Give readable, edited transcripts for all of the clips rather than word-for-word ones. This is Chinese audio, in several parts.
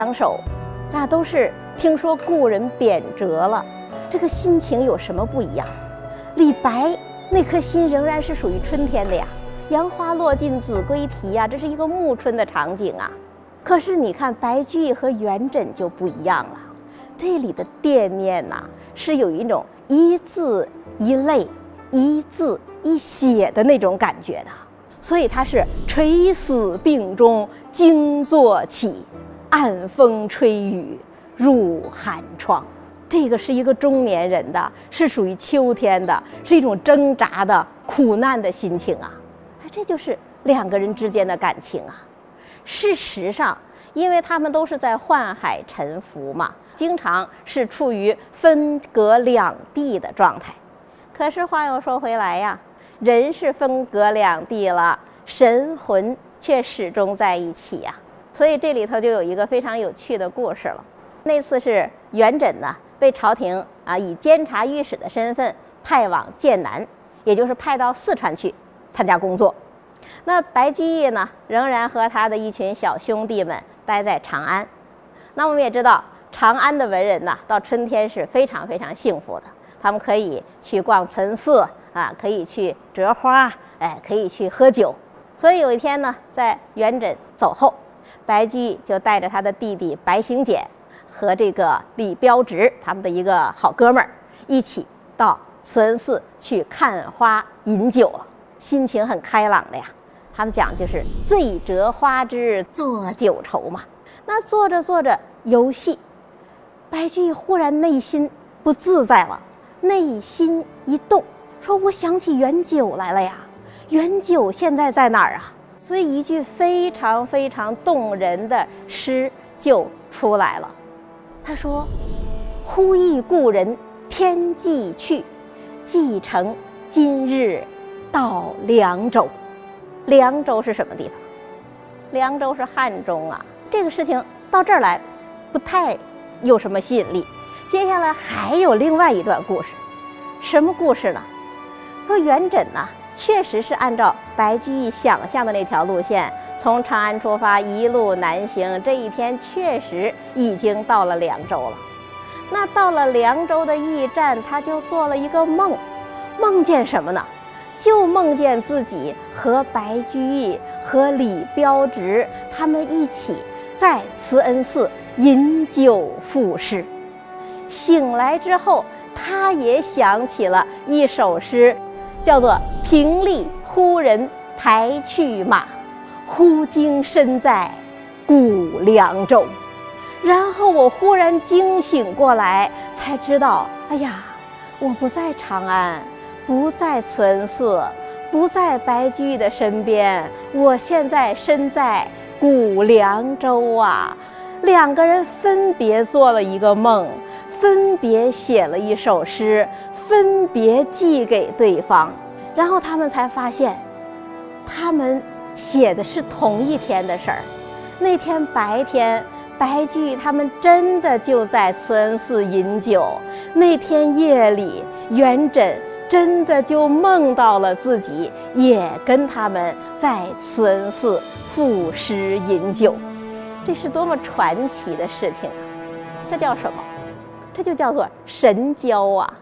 两首，那都是听说故人贬谪了，这个心情有什么不一样？李白那颗心仍然是属于春天的呀，杨花落尽子规啼呀，这是一个暮春的场景啊。可是你看白居易和元稹就不一样了，这里的惦念呐，是有一种一字一泪、一字一血的那种感觉的。所以他是垂死病中惊坐起，暗风吹雨入寒窗。这个是一个中年人的，是属于秋天的，是一种挣扎的苦难的心情啊。这就是两个人之间的感情啊。事实上因为他们都是在宦海沉浮嘛，经常是处于分隔两地的状态。可是话又说回来呀，人是分隔两地了，神魂却始终在一起呀。所以这里头就有一个非常有趣的故事了。那次是元稹呢被朝廷以监察御史的身份派往剑南，也就是派到四川去参加工作。那白居易呢仍然和他的一群小兄弟们待在长安。那我们也知道长安的文人呢到春天是非常非常幸福的，他们可以去逛岑寺可以去折花，可以去喝酒。所以有一天呢，在元稹走后，白居易就带着他的弟弟白行简和这个李标直他们的一个好哥们儿一起到慈恩寺去看花饮酒了，心情很开朗的呀。他们讲就是醉折花枝作酒愁嘛。那做着做着游戏，白居易忽然内心不自在了，内心一动，说我想起元九来了呀，元九现在在哪儿啊？所以一句非常非常动人的诗就出来了。他说忽忆故人天际去，既乘今日到凉州。凉州是什么地方？凉州是汉中啊。这个事情到这儿来不太有什么吸引力。接下来还有另外一段故事。什么故事呢？说元稹呢确实是按照白居易想象的那条路线，从长安出发一路南行，这一天确实已经到了凉州了。那到了凉州的驿站，他就做了一个梦。梦见什么呢？就梦见自己和白居易和李标直他们一起在慈恩寺饮酒赋诗。醒来之后，他也想起了一首诗，叫做平丽忽人排去马，忽惊身在古凉州。然后我忽然惊醒过来，才知道哎呀，我不在长安，不在慈恩寺，不在白居易的身边，我现在身在古凉州啊。两个人分别做了一个梦，分别写了一首诗，分别寄给对方，然后他们才发现他们写的是同一天的事儿。那天白天白居易他们真的就在慈恩寺饮酒，那天夜里元稹真的就梦到了自己也跟他们在慈恩寺赋诗饮酒。这是多么传奇的事情啊！这叫什么？这就叫做神交啊！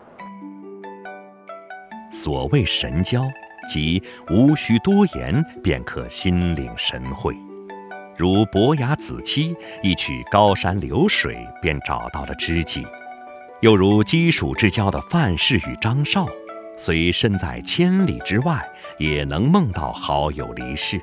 所谓神交，即无需多言便可心领神会。如伯牙子期一曲高山流水便找到了知己，又如鸡黍之交的范氏与张绍，虽身在千里之外，也能梦到好友离世。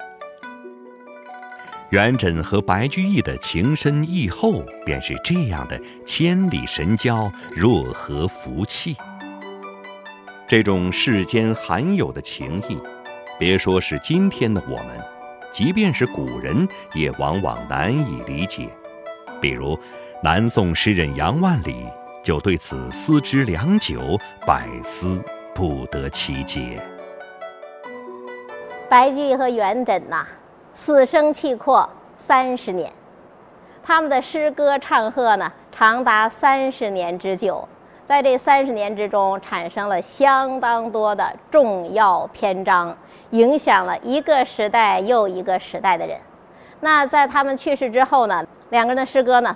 元稹和白居易的情深意厚，便是这样的千里神交，若合福气。这种世间罕有的情谊，别说是今天的我们，即便是古人也往往难以理解。比如南宋诗人杨万里就对此思之良久，百思不得其解。 白居易和元稹呐，死生契阔30年，他们的诗歌唱和呢，长达30年之久。在这30年之中，产生了相当多的重要篇章，影响了一个时代又一个时代的人。 那在他们去世之后呢，两个人的诗歌呢